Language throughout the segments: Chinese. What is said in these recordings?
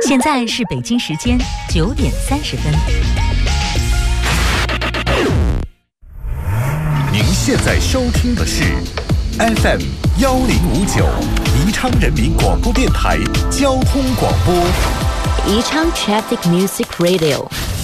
现在是北京时间9:30。 您现在收听的是 FM 1059宜昌人民广播电台交通广播。 宜昌 Traffic Music Radio。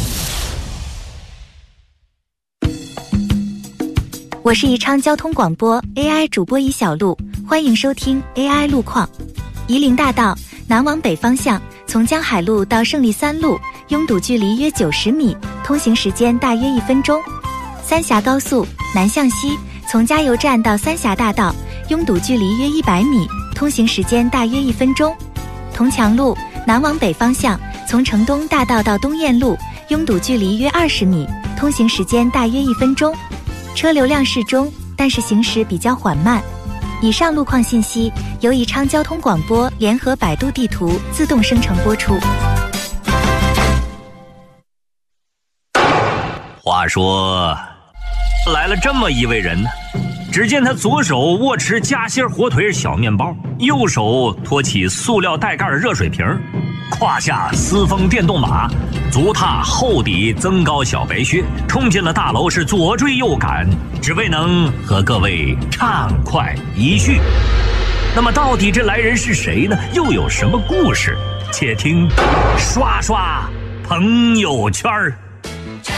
我是宜昌交通广播 AI 主播宜小璐，欢迎收听 AI 路况。夷陵大道南往北方向，从江海路到胜利三路，拥堵距离约90米，通行时间大约1分钟。三峡高速南向西，从加油站到三峡大道，拥堵距离约100米，通行时间大约1分钟。铜墙路南往北方向，从城东大道到东燕路，拥堵距离约20米，通行时间大约1分钟。车流量适中，但是行驶比较缓慢。以上路况信息由宜昌交通广播联合百度地图自动生成播出。 话说，来了这么一位人呢，只见他左手握持夹心火腿小面包，右手托起塑料带盖热水瓶，胯下私风电动马，足踏厚底增高小白靴，冲进了大楼，是左追右赶，只为能和各位畅快一叙。那么到底这来人是谁呢？又有什么故事？且听刷刷朋友圈。